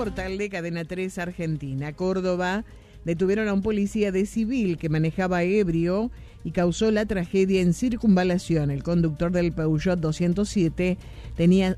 portal de Cadena 3 Argentina. Córdoba detuvieron a un policía de civil que manejaba ebrio y causó la tragedia en Circunvalación. El conductor del Peugeot 207 tenía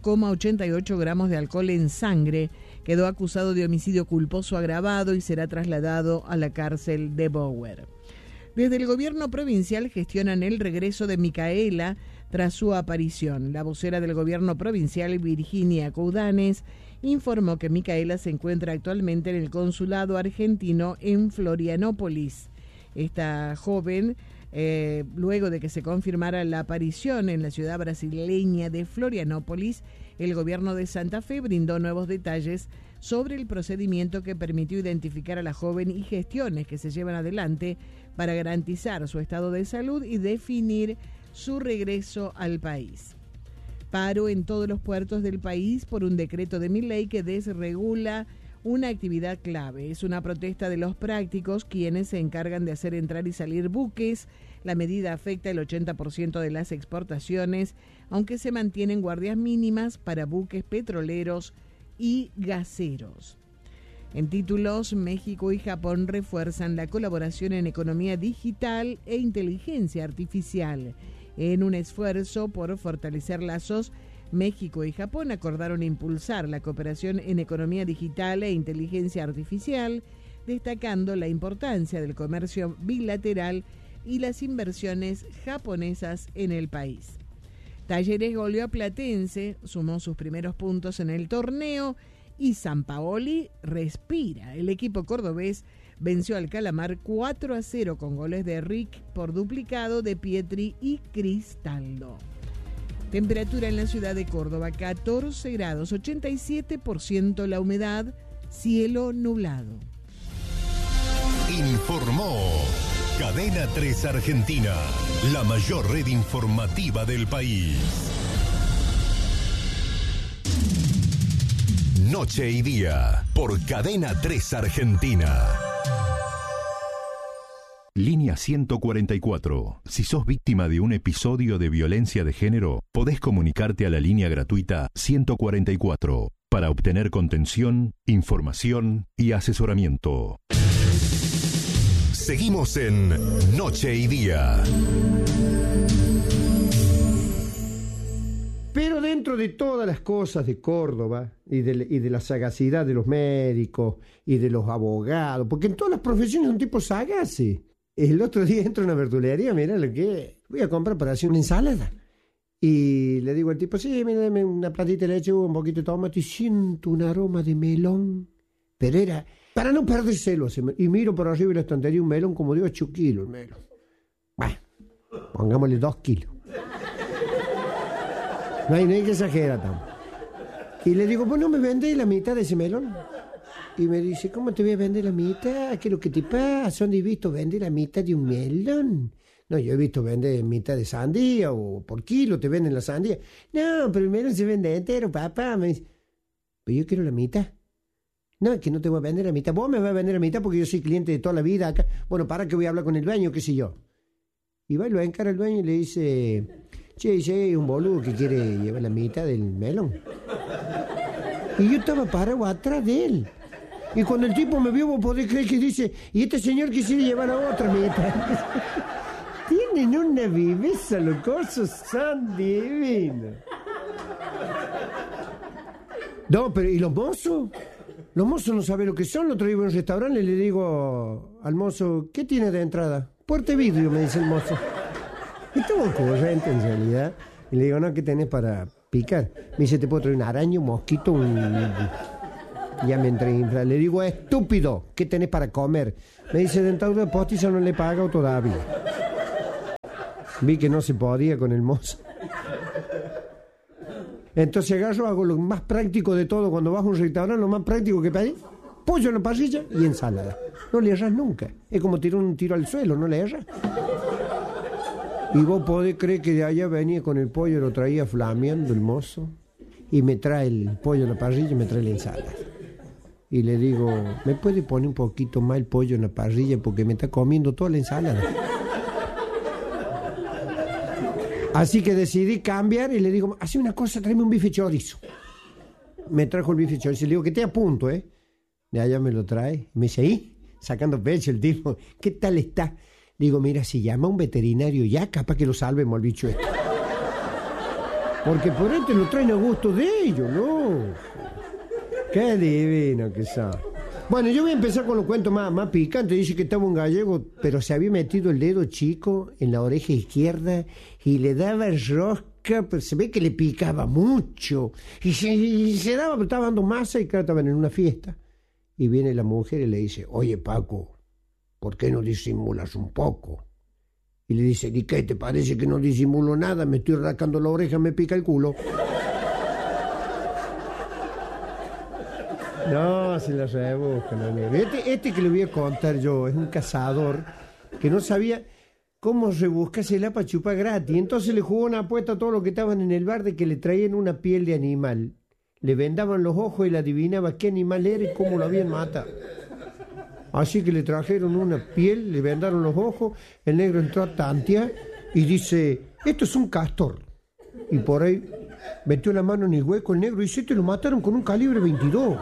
1,88 gramos de alcohol en sangre. Quedó acusado de homicidio culposo agravado y será trasladado a la cárcel de Bower. Desde el gobierno provincial gestionan el regreso de Micaela tras su aparición. La vocera del gobierno provincial, Virginia Coudanes, informó que Micaela se encuentra actualmente en el consulado argentino en Florianópolis. Esta joven, luego de que se confirmara la aparición en la ciudad brasileña de Florianópolis, el gobierno de Santa Fe brindó nuevos detalles sobre el procedimiento que permitió identificar a la joven y gestiones que se llevan adelante para garantizar su estado de salud y definir su regreso al país. Paro en todos los puertos del país por un decreto de Milei que desregula una actividad clave. Es una protesta de los prácticos, quienes se encargan de hacer entrar y salir buques. La medida afecta el 80% de las exportaciones, aunque se mantienen guardias mínimas para buques petroleros y gaseros. En títulos, México y Japón refuerzan la colaboración en economía digital e inteligencia artificial. En un esfuerzo por fortalecer lazos, México y Japón acordaron impulsar la cooperación en economía digital e inteligencia artificial, destacando la importancia del comercio bilateral y las inversiones japonesas en el país. Talleres goleó a Platense, sumó sus primeros puntos en el torneo y Sampaoli respira. El equipo cordobés venció al Calamar 4-0 con goles de Rick por duplicado de Pietri y Cristaldo. Temperatura en la ciudad de Córdoba, 14 grados, 87% la humedad, cielo nublado. Informó Cadena 3 Argentina, la mayor red informativa del país. Noche y día, por Cadena 3 Argentina. Línea 144. Si sos víctima de un episodio de violencia de género, podés comunicarte a la línea gratuita 144 para obtener contención, información y asesoramiento. Seguimos en Noche y Día. Pero dentro de todas las cosas de Córdoba y de la sagacidad de los médicos y de los abogados, porque en todas las profesiones son tipos sagaces. El otro día entro a una verdulería, mira lo que es. Voy a comprar para hacer una ensalada. Y le digo al tipo, sí, mira, dame una platita de leche, un poquito de tomate, y siento un aroma de melón. Pero era para no perdérselo. Y miro por arriba de la estantería un melón como de 8 kilos el melón. Bueno, pongámosle 2 kilos. No hay que exagerar tampoco. Y le digo, ¿vos no me vendés la mitad de ese melón? Y me dice, ¿cómo te voy a vender la mitad? ¿Qué es lo que te pasa? ¿Dónde he visto vender la mitad de un melón? No, yo he visto vender mitad de sandía o por kilo te venden la sandía. No, pero el melón se vende entero, papá. Me dice, pero yo quiero la mitad. No, es que no te voy a vender la mitad. Vos me vas a vender la mitad porque yo soy cliente de toda la vida acá. Bueno, para que voy a hablar con el dueño, qué sé yo. Y va y lo encara el dueño y le dice, che, hay un boludo que quiere llevar la mitad del melón. Y yo estaba parado atrás de él. Y cuando el tipo me vio, vos podés creer que dice, y este señor quisiera llevar a otra mitad. Tienen una viveza, los cosos son divinos. No, pero ¿y los mozos? Los mozos no saben lo que son. El otro día iba a un restaurante y le digo al mozo, ¿qué tiene de entrada? Puerta vidrio, me dice el mozo. Estuvo corriente en realidad. Y le digo, no, ¿qué tenés para picar? Me dice, te puedo traer una araña, un mosquito, Ya me entré infla. Le digo, estúpido, ¿qué tenés para comer? Me dice, dentadura de postiza no le he pagado todavía. Vi que no se podía con el mozo. Entonces agarro, hago lo más práctico de todo. Cuando vas a un restaurante, lo más práctico que pedís, pollo en la parrilla y ensalada. No le erras nunca. Es como tirar un tiro al suelo, no le erras. Y vos podés creer que de allá venía con el pollo, lo traía flameando el mozo, y me trae el pollo en la parrilla y me trae la ensalada. Y le digo, ¿me puede poner un poquito más el pollo en la parrilla porque me está comiendo toda la ensalada? Así que decidí cambiar y le digo, hace una cosa, tráeme un bife chorizo. me trajo el bife chorizo. Le digo, que esté a punto, ¿eh? De allá me lo trae. Me dice, ¿ahí? Sacando pecho el tipo. ¿Qué tal está? Le digo, mira, si llama a un veterinario ya, capaz que lo salvemos al bicho este. Porque por ahí te lo traen a gusto de ellos, ¿no? Qué divino que son. Bueno, yo voy a empezar con los cuentos más picantes. Dice que estaba un gallego, pero se había metido el dedo chico en la oreja izquierda y le daba rosca, pero se ve que le picaba mucho. Y se daba, pero estaba dando masa y claro, estaban en una fiesta. Y viene la mujer y le dice, oye Paco, ¿por qué no disimulas un poco? Y le dice, ¿y qué? ¿Te parece que no disimulo nada? Me estoy rascando la oreja, me pica el culo. No, se la rebuscan, amigo. Este que le voy a contar yo es un cazador que no sabía cómo rebuscarse la pachupa gratis. Entonces le jugó una apuesta a todos los que estaban en el bar de que le traían una piel de animal. Le vendaban los ojos y le adivinaba qué animal era y cómo lo habían matado. Así que le trajeron una piel, le vendaron los ojos, el negro entró a tantear y dice, esto es un castor. Y por ahí metió la mano en el hueco el negro y dice, te lo mataron con un calibre 22.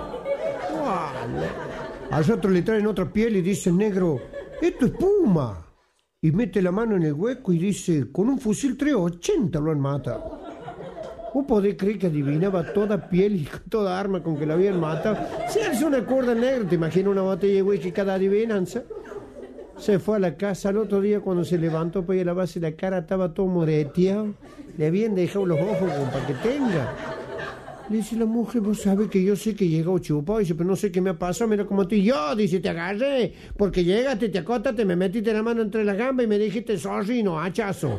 Al otro le traen otra piel y dice el negro, esto es puma. Y mete la mano en el hueco y dice, con un fusil 380 lo han matado. ¿Vos podés creer que adivinaba toda piel y toda arma con que la habían matado? Si hace una cuerda negra, te imaginas una botella de whisky cada adivinanza. Se fue a la casa al otro día cuando se levantó para ir a lavarse la cara, estaba todo moreteado. Le habían dejado los ojos como para que tenga. Le dice la mujer, vos sabés que yo sé que llegó chupado. Dice, pero no sé qué me ha pasado, mira cómo estoy yo. Dice, te agarré, porque llegaste, te acotaste, me metiste la mano entre las gambas y me dijiste, sorry, no, hachazo.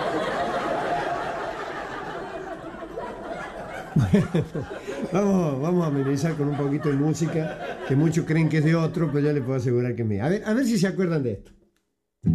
Vamos a amenizar con un poquito de música, que muchos creen que es de otro, pero ya les puedo asegurar que es mía. A ver si se acuerdan de esto.